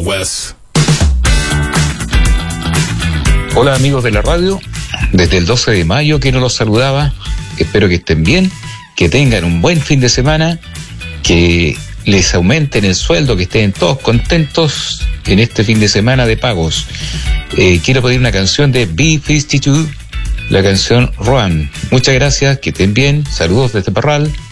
Wild West. Hola amigos de la radio, desde el 12 de mayo que no los saludaba, espero que estén bien, que tengan un buen fin de semana, que les aumenten el sueldo, que estén todos contentos en este fin de semana de pagos. Quiero pedir una canción de B-52, la canción Run. Muchas gracias, que estén bien, saludos desde Parral.